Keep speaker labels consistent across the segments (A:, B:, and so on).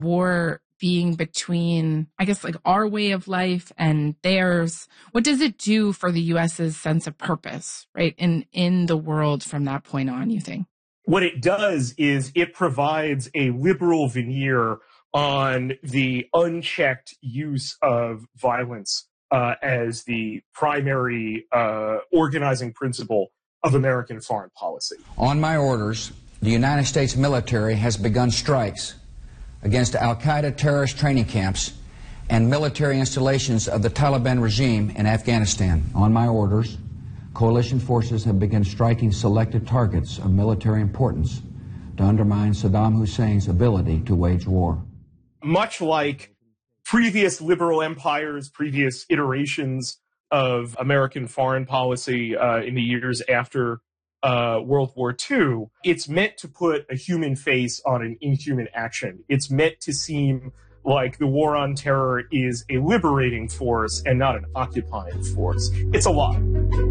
A: war being between, I guess, like our way of life and theirs, what does it do for the U.S.'s sense of purpose, right, in the world from that point on, you think?
B: What it does is it provides a liberal veneer on the unchecked use of violence as the primary organizing principle of American foreign policy.
C: On my orders, the United States military has begun strikes against al-Qaeda terrorist training camps and military installations of the Taliban regime in Afghanistan. On my orders, coalition forces have begun striking selected targets of military importance to undermine Saddam Hussein's ability to wage war.
B: Much like previous liberal empires, previous iterations of American foreign policy in the years after World War II, it's meant to put a human face on an inhuman action. It's meant to seem like the war on terror is a liberating force and not an occupying force. It's a lie.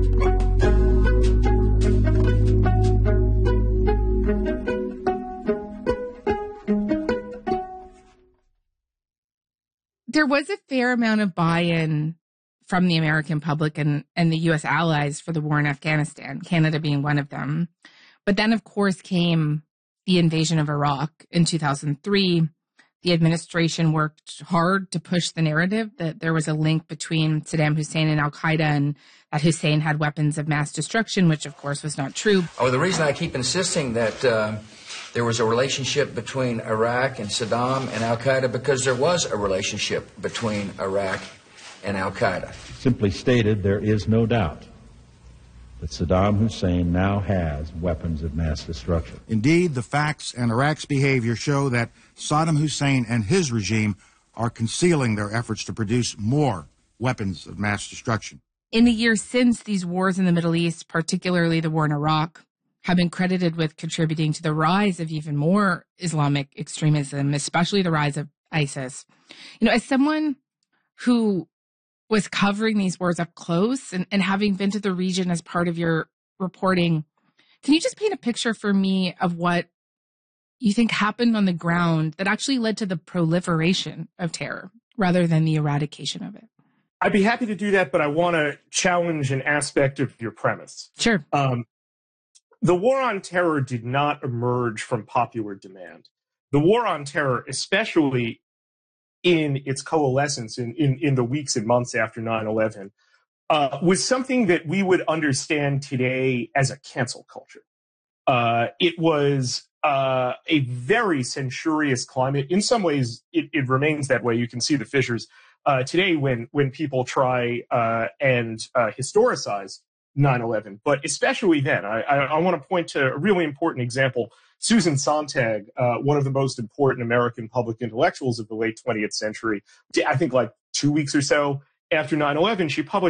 A: There was a fair amount of buy-in from the American public and the U.S. allies for the war in Afghanistan, Canada being one of them. But then, of course, came the invasion of Iraq in 2003. The administration worked hard to push the narrative that there was a link between Saddam Hussein and al-Qaeda and that Hussein had weapons of mass destruction, which, of course, was not true.
C: Oh, the reason I keep insisting that there was a relationship between Iraq and Saddam and al-Qaeda, because there was a relationship between Iraq and al-Qaeda.
D: Simply stated, there is no doubt that Saddam Hussein now has weapons of mass destruction.
E: Indeed, the facts and Iraq's behavior show that Saddam Hussein and his regime are concealing their efforts to produce more weapons of mass destruction.
A: In the years since, these wars in the Middle East, particularly the war in Iraq, have been credited with contributing to the rise of even more Islamic extremism, especially the rise of ISIS. You know, as someone who was covering these wars up close and having been to the region as part of your reporting, can you just paint a picture for me of what you think happened on the ground that actually led to the proliferation of terror rather than the eradication of it?
B: I'd be happy to do that, but I want to challenge an aspect of your premise.
A: Sure.
B: The war on terror did not emerge from popular demand. The war on terror, especially in its coalescence in the weeks and months after 9/11, was something that we would understand today as a cancel culture. It was a very censorious climate. In some ways, it remains that way. You can see the fissures today when people try and historicize 9/11, but especially then. I want to point to a really important example. Susan Sontag, one of the most important American public intellectuals of the late 20th century, I think like 2 weeks or so after 9/11, she published